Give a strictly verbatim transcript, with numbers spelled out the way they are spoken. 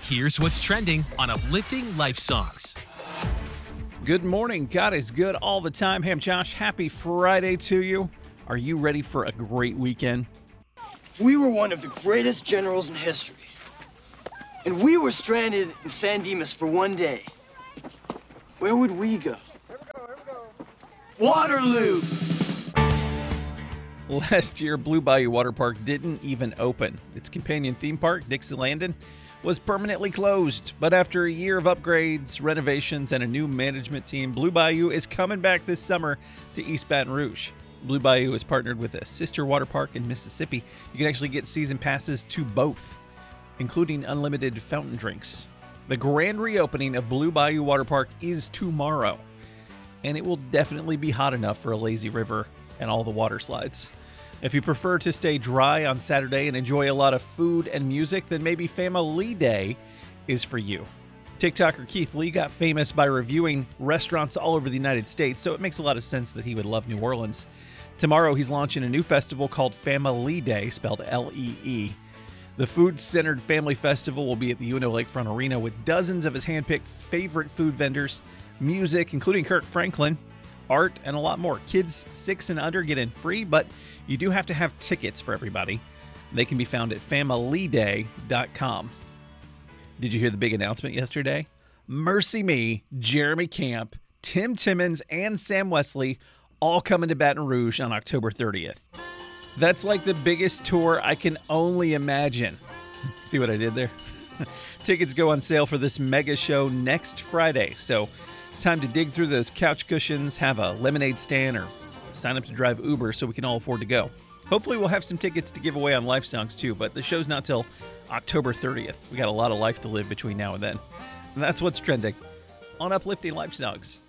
Here's what's trending on Uplifting Life Songs. Good morning. God is good all the time. Hey, I'm Josh. Happy Friday to you. Are you ready for a great weekend? We were one of the greatest generals in history. And we were stranded in San Dimas for one day. Where would we go? Here we go, here we go. Waterloo! Last year, Blue Bayou Water Park didn't even open. Its companion theme park, Dixielandin, was permanently closed. But after a year of upgrades, renovations, and a new management team, Blue Bayou is coming back this summer to East Baton Rouge. Blue Bayou is partnered with a sister water park in Mississippi. You can actually get season passes to both, including unlimited fountain drinks. The grand reopening of Blue Bayou Water Park is tomorrow, and it will definitely be hot enough for a lazy river and all the water slides. If you prefer to stay dry on Saturday and enjoy a lot of food and music, then maybe Family Day is for you. TikToker Keith Lee got famous by reviewing restaurants all over the United States, so it makes a lot of sense that he would love New Orleans. Tomorrow, he's launching a new festival called Family Day, spelled L E E. The food-centered family festival will be at the U N O Lakefront Arena with dozens of his handpicked favorite food vendors, music, including Kirk Franklin, art, and a lot more. Kids six and under get in free, but you do have to have tickets for everybody. They can be found at family day dot com. Did you hear the big announcement yesterday? Mercy Me, Jeremy Camp, Tim Timmons, and Sam Wesley all coming to Baton Rouge on October thirtieth. That's like the biggest tour I can only imagine. See what I did there? Tickets go on sale for this mega show next Friday, so it's time to dig through those couch cushions, have a lemonade stand, or sign up to drive Uber so we can all afford to go. Hopefully we'll have some tickets to give away on Life Songs too, but the show's not till October thirtieth. We got a lot of life to live between now and then. And that's what's trending on Uplifting Life Songs.